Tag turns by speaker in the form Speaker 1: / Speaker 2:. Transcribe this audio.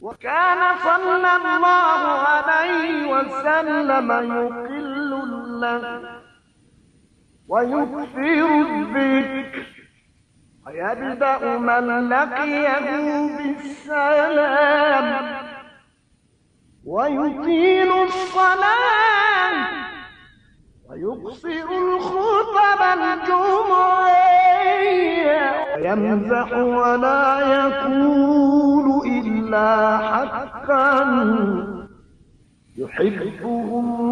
Speaker 1: وكان صلى الله عليه وسلم يقل اللهو ويكثر الذكر ويبدأ من لقيه بالسلام ويطيل الصلاة ويقصر الخطب الجمعية ويمزح ولا يقول إلا حقا يحبه